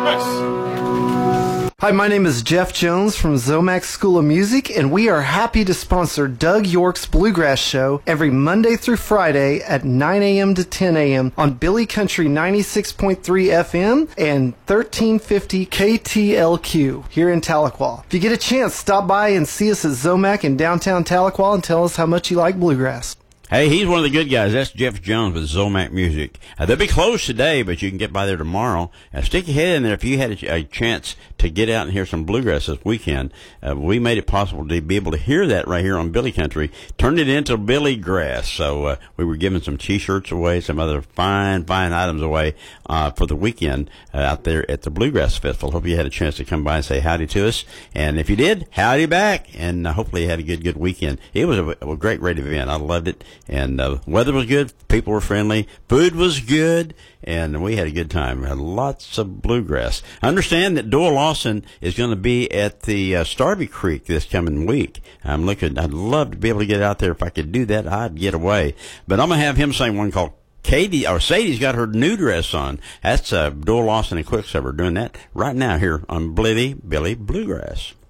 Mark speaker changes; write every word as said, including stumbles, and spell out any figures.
Speaker 1: Hi, my name is Jeff Jones from Zomax School of Music, and we are happy to sponsor Doug York's Bluegrass Show every Monday through Friday at nine a.m. to ten a.m. on Billy Country ninety-six point three F M and thirteen fifty K T L Q here in Tahlequah. If you get a chance, stop by and see us at Zomac in downtown Tahlequah and tell us how much you like bluegrass.
Speaker 2: Hey, he's one of the good guys. That's Jeff Jones with Zomac Music. Uh, they'll be closed today, but you can get by there tomorrow. Uh, stick your head in there if you had a, a chance to get out and hear some bluegrass this weekend. Uh, we made it possible to be able to hear that right here on Billy Country. Turned it into Billy Grass. So uh, we were giving some T-shirts away, some other fine, fine items away uh, for the weekend uh, out there at the Bluegrass Festival. Hope you had a chance to come by and say howdy to us. And if you did, howdy back. And uh, hopefully you had a good, good weekend. It was a, a great, great event. I loved it. And uh, weather was good, people were friendly, food was good, and we had a good time. We had lots of bluegrass. I understand that Doyle Lawson is going to be at the uh, Starby Creek this coming week. I'm looking. I'd love to be able to get out there. If I could do that, I'd get away. But I'm going to have him sing one called Katie, or Sadie's got her new dress on. That's uh, Doyle Lawson and Quicksilver doing that right now here on Billy Billy Bluegrass.